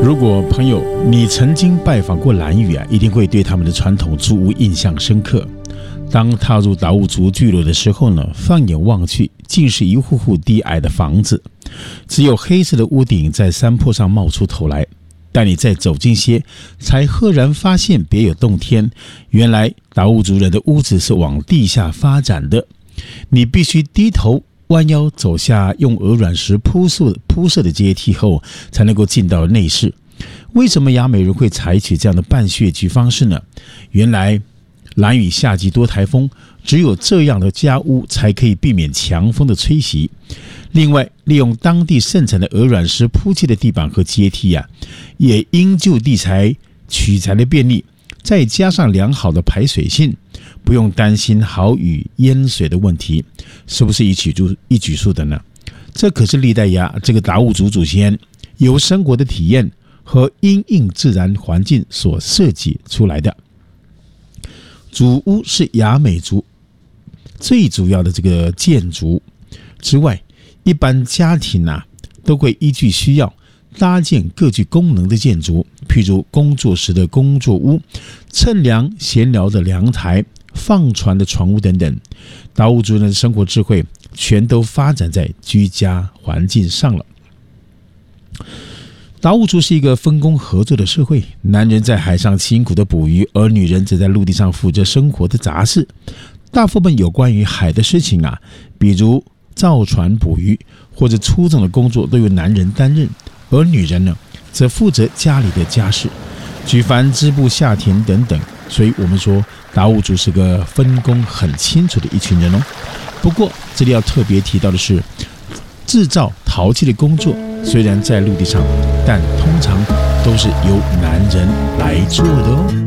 如果朋友你曾经拜访过兰屿一定会对他们的传统住屋印象深刻。当踏入达悟族聚落的时候呢，放眼望去，尽是一户户低矮的房子，只有黑色的屋顶在山坡上冒出头来。但你再走近些，才赫然发现别有洞天。原来达悟族人的屋子是往地下发展的，你必须低头弯腰走下用鹅卵石铺设的阶梯后，才能够进到内室。为什么雅美人会采取这样的半穴居方式呢？原来兰屿夏季多台风，只有这样的家屋才可以避免强风的吹袭。另外，利用当地盛产的鹅卵石铺砌的地板和阶梯也因就地材取材的便利，再加上良好的排水性，不用担心豪雨淹水的问题，是不是一举数的呢？这可是历代这个达悟族祖先由生活的体验和因应自然环境所设计出来的。祖屋是雅美族最主要的这个建筑之外，一般家庭都会依据需要搭建各具功能的建筑，譬如工作时的工作屋、乘凉闲聊的凉台、放船的船屋等等。达悟族人的生活智慧全都发展在居家环境上了。达悟族是一个分工合作的社会，男人在海上辛苦的捕鱼，而女人则在陆地上负责生活的杂事。大部分有关于海的事情比如造船捕鱼或者粗重的工作都由男人担任，而女人呢，则负责家里的家事，举凡织布下田等等。所以我们说达悟族是个分工很清楚的一群人哦。不过这里要特别提到的是，制造陶器的工作虽然在陆地上，但通常都是由男人来做的哦。